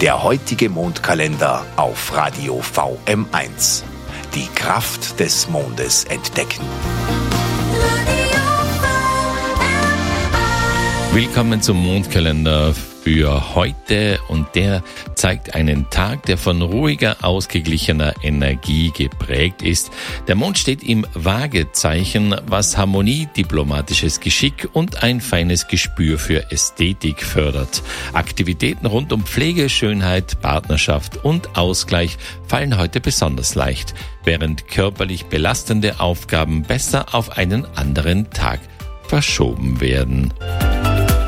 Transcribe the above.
Der heutige Mondkalender auf Radio VM1. Die Kraft des Mondes entdecken. Willkommen zum Mondkalender für heute, und der zeigt einen Tag, der von ruhiger, ausgeglichener Energie geprägt ist. Der Mond steht im Waagezeichen, was Harmonie, diplomatisches Geschick und ein feines Gespür für Ästhetik fördert. Aktivitäten rund um Pflege, Schönheit, Partnerschaft und Ausgleich fallen heute besonders leicht, während körperlich belastende Aufgaben besser auf einen anderen Tag verschoben werden.